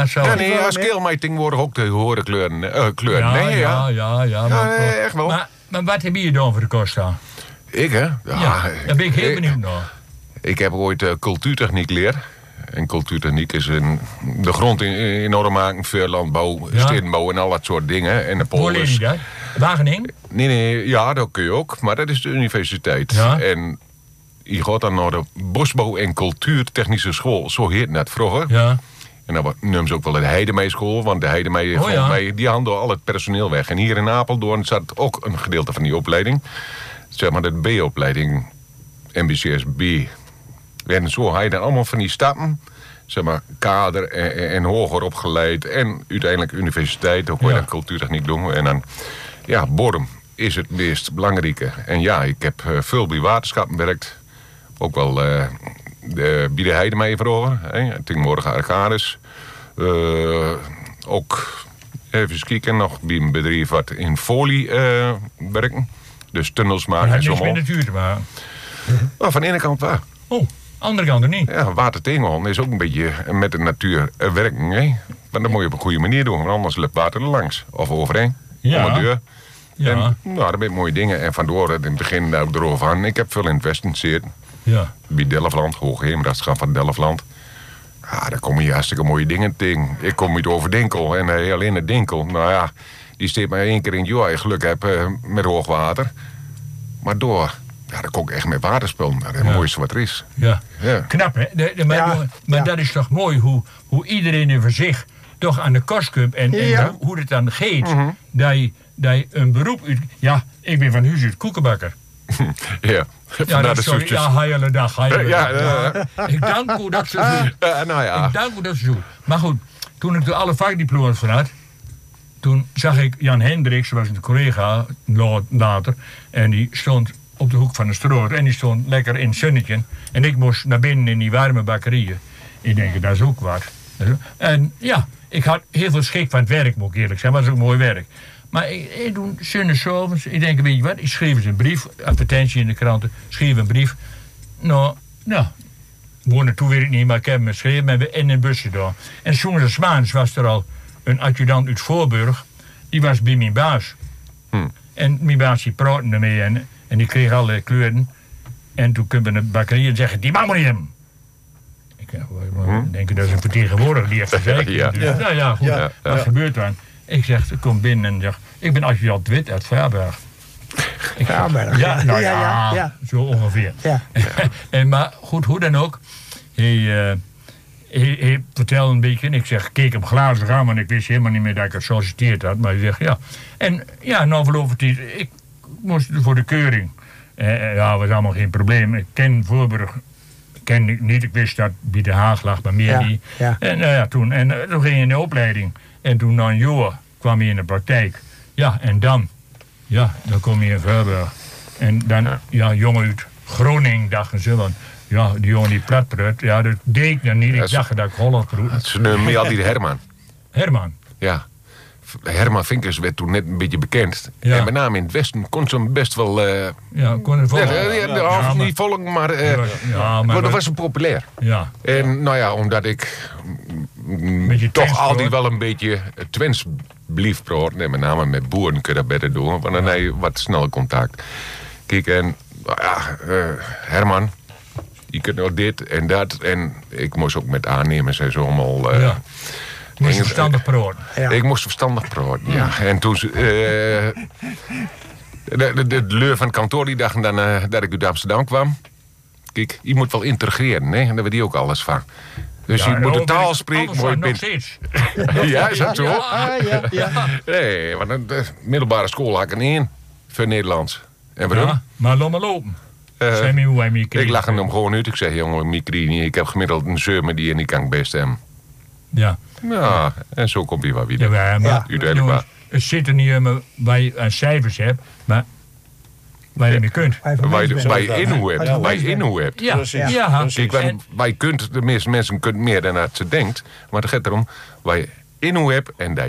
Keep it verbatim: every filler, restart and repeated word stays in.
Ja, zo. Ja, nee, als keelmeting worden ook de horen kleuren. Uh, kleuren. Ja, nee, ja, ja. ja. ja, Ja, maar, nee, echt wel. Maar, maar wat heb je dan voor de kost dan? Ik, hè? Ja, Ja, daar ben ik heel ik, benieuwd naar. Ik heb ooit uh, cultuurtechniek geleerd. En cultuurtechniek is een, de grond in, in orde maken voor landbouw, Ja. stedenbouw en al dat soort dingen. En de Hoe leer polders. je dat? Wageningen? Nee, nee, ja, dat kun je ook. Maar dat is de universiteit. Ja. En je gaat dan naar de Bosbouw- en Cultuurtechnische School. Zo heet het vroeger. Ja. En dan noemen ze ook wel de Heidemeeschool. Want de Heidemeeschool, Oh, ja. mee, die haalden al het personeel weg. En hier in Apeldoorn zat ook een gedeelte van die opleiding. Zeg maar de B-opleiding, M B C S B. En zo had je dan allemaal van die stappen. Zeg maar kader en, en hoger opgeleid. En uiteindelijk universiteit. Ook kon je Ja. dan cultuurtechniek doen. En dan, ja, bodem is het meest belangrijke. En ja, ik heb uh, veel bij waterschappen gewerkt. Ook wel uh, de, bij de Heidemee vroeger. Hè. Tegenwoordig Arcades. Uh, ook even kijken nog bij een bedrijf wat in folie uh, werken. Dus tunnels maken Maar en het zo. heeft niks met natuur te maken. Oh, van de ene kant waar. Oh, andere kant er niet. Ja, watertegenhouden is ook een beetje met de natuur uh, werken. Hè. Maar dat moet je op een goede manier doen. Want anders loopt water er langs. Of overheen. Ja. Om de deur. Ja. En, nou, dat zijn mooie dingen. En vandoor in het begin daar ook erover aan. Ik heb veel investeerd. Ja. Bij Delftland, Hoogheemraadschap van Delftland. Ja, daar kom je hartstikke mooie dingen tegen. Ik kom niet over Dinkel. En uh, alleen het Dinkel, nou ja, die steekt maar één keer in het jaar. Je geluk heb uh, met hoogwater. Maar door, ja, daar kom ik echt met waterspullen. Dat is het Ja. mooiste wat er is. Ja. Ja. Knap, hè? De, de, maar Ja, maar ja. dat is toch mooi hoe, hoe iedereen er voor zich toch aan de kost komt. En, en Ja. hoe, hoe het dan gaat. Mhm. dat, je, dat je een beroep... uit- Ja, ik ben van huis uit koekenbakker. Ja, Ja, vandaar dat, de sorry, soetjes. ja, hele dag, hele Ja, dag. ja, ja. Ik dank hoe dat ze doen. Uh, nou ja. Ik dank hoe dat ze doen. Maar goed, toen ik er alle vakdiploma's van had... toen zag ik Jan Hendricks, was een collega la- later... en die stond op de hoek van de stroot... en die stond lekker in het zonnetje. En ik moest naar binnen in die warme bakkerieën. Ik denk, dat is ook wat. En ja, ik had heel veel schik van het werk, moet ik eerlijk zijn. Maar dat is ook mooi werk. Maar ik, ik doe zondagsavonds, ik denk, weet je wat... ik schreef eens een brief, advertentie in de kranten... schreef een brief. Nou, nou... Waar naartoe weet ik niet, maar ik heb hem geschreven. Maar we hebben in een busje gedaan. En soms maandags was er al een adjudant uit Voorburg. Die was bij mijn baas. Hm. En mijn baas die praatte ermee. En, en die kreeg alle kleuren. En toen kwam de bakkerie en zeggen, die mag maar niet hebben. Ik denk, Hm. denk dat is een vertegenwoordiger die heeft gezegd. Ja. Dus, nou ja, goed. Ja, ja. Wat gebeurt dan? Ik zeg, ik kom binnen en zeg, ik ben adjudant Wit uit Verberg. Ik zeg, Verberg, ja, ja. nou Ja, ja, ja, ja. zo ongeveer. Ja. en, maar goed, hoe dan ook. Hij, uh, hij, hij vertelde een beetje. En ik zeg, keek hem glazen aan. Want ik wist helemaal niet meer dat ik het solliciteerd had. Maar hij zegt, ja. En ja, na verloop van tijd. Ik moest voor de keuring. Uh, ja, was allemaal geen probleem. Ik ken Voorburg. Ken ik niet. Ik wist dat bij de Haag lag, maar meer Ja, niet. ja. En uh, ja, toen, en, uh, toen ging je in de opleiding. En toen na een jaar kwam je in de praktijk. Ja, en dan. Ja, dan kom je in Voorburg. En dan, ja, ja jongen uit Groningen dachten ze. Want ja, die jongen die plat prut. Ja, dat deed ik dan niet. Ja, Ik ze- dacht dat ik Holland proefde. Ze noemen me altijd Herman. Herman. Ja. Herman Vinkers werd toen net een beetje bekend. Ja. En met name in het Westen kon ze hem best wel... Uh, Ja, kon het ja, volgen. ja, ja, Ja, of maar- niet volgen, maar... Uh, Ja, ja, maar dat wat- was hem populair. Ja. En nou ja, omdat ik mm, Beetje toch Twents altijd praat. wel een beetje Twents blief praten. En met name met boeren kun je dat beter doen. Want dan heb je wat snel contact. Kijk, en nou ja, uh, Herman, je kunt nou dit en dat. En ik moest ook met aannemers en zo allemaal... Uh, Ja. Moest je en- verstandig praten. Ja. Ik moest verstandig praten, ja. En toen... ze, Uh, de, de, de leur van het kantoor die dachten dan, uh, dat ik uit Amsterdam kwam. Kijk, je moet wel integreren, hè. En daar weet je ook alles van. Dus Ja, je moet de over- taal spreken. alles Mooi van nog bent. steeds. Ja, is dat zo? Ah, ja, ja. Nee, want de, de middelbare school had ik er niet in. Voor Nederlands. En waarom? Ja, maar laat maar lopen. Uh, Zeg me hoe hij me ik kreeg. lach hem gewoon uit. Ik zeg, jongen, Mikrini, ik heb gemiddeld een zeven die en die kan ik best hebben. Ja. Ja, en zo komt hij wel weer. Ja, maar, maar Ja. Uiteindelijk jongens, maar. het zit er niet in waar je aan cijfers hebt, maar waar je mee kunt. Wij van Waar je, mensen waar je zijn. inhoe hebt. Ja, Waar je ja. inhoe hebt. Ja, Precies. ja. Precies. Kijk, waar, En- waar je kunt, de meeste mensen kunnen meer dan dat ze denkt. Maar het gaat erom waar je inhoe hebt en dat